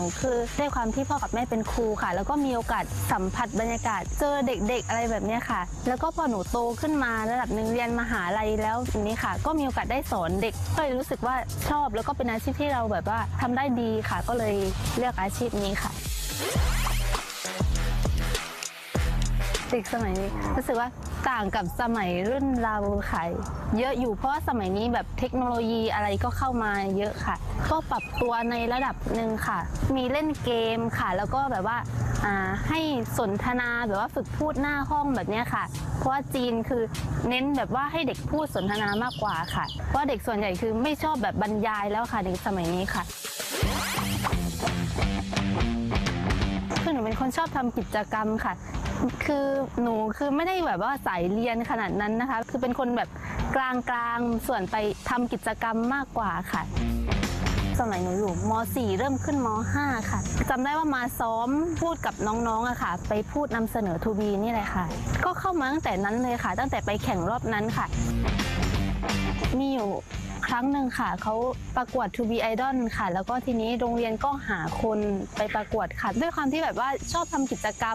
คือด้วยความที่พ่อกับแม่เป็นครูค่ะแล้วก็มีโอกาสสัมผัสบรรยากาศเจอเด็กๆอะไรแบบนี้ค่ะแล้วก็พอหนูโตขึ้นมาระดับหนึ่งเรียนมหาลัยแล้วนี้ค่ะก็มีโอกาสได้สอนเด็กก็เลยรู้สึกว่าชอบแล้วก็เป็นอาชีพที่เราแบบว่าทำได้ดีค่ะก็เลยเลือกอาชีพนี้ค่ะเด็กสมัยนี้รู้สึกว่าต่างกับสมัยรุ่นเราค่ะเยอะอยู่เพราะว่าสมัยนี้แบบเทคโนโลยีอะไรก็เข้ามาเยอะค่ะก็ปรับตัวในระดับหนึ่งค่ะมีเล่นเกมค่ะแล้วก็แบบว่าให้สนทนาแบบว่าฝึกพูดหน้าห้องแบบนี้ค่ะเพราะว่าจีนคือเน้นแบบว่าให้เด็กพูดสนทนามากกว่าค่ะเพราะเด็กส่วนใหญ่คือไม่ชอบแบบบรรยายแล้วค่ะในสมัยนี้ค่ะคือหนูเป็นคนชอบทำกิจกรรมค่ะคือหนูคือไม่ได้แบบว่าสายเรียนขนาดนั้นนะคะคือเป็นคนแบบกลางๆส่วนไปทำกิจกรรมมากกว่าค่ะสมัยหนูอยู่ม.4 เริ่มขึ้นม.5 ค่ะจำได้ว่ามาซ้อมพูดกับน้องๆอะค่ะไปพูดนำเสนอทูบีนี่เลยค่ะก็เข้ามาตั้งแต่นั้นเลยค่ะตั้งแต่ไปแข่งรอบนั้นค่ะมีอยู่ครั้งหนึ่งค่ะเขาประกวด To Be Idol ค่ะแล้วก็ทีนี้โรงเรียนก็หาคนไปประกวดค่ะด้วยความที่แบบว่าชอบทำกิจกรรม